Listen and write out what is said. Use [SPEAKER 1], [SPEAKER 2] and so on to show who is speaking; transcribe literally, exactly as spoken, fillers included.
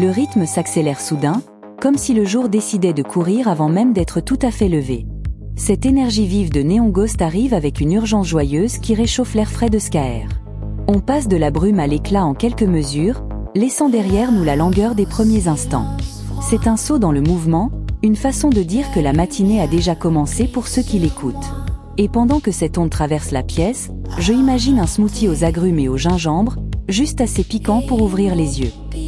[SPEAKER 1] Le rythme s'accélère soudain, comme si le jour décidait de courir avant même d'être tout à fait levé. Cette énergie vive de Néon Ghost arrive avec une urgence joyeuse qui réchauffe l'air frais de Skaer. On passe de la brume à l'éclat en quelques mesures, laissant derrière nous la langueur des premiers instants. C'est un saut dans le mouvement, une façon de dire que la matinée a déjà commencé pour ceux qui l'écoutent. Et pendant que cette onde traverse la pièce, je imagine un smoothie aux agrumes et au gingembre, juste assez piquant pour ouvrir les yeux.